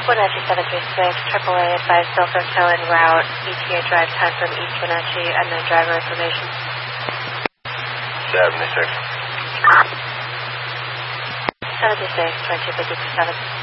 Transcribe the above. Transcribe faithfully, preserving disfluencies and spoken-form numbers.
Wenatchee seven three six, triple A advised Bilko tow en route, E T A drive time from East Wenatchee, unknown driver information. seventy-six. seventy-six, twenty-two fifty-seven.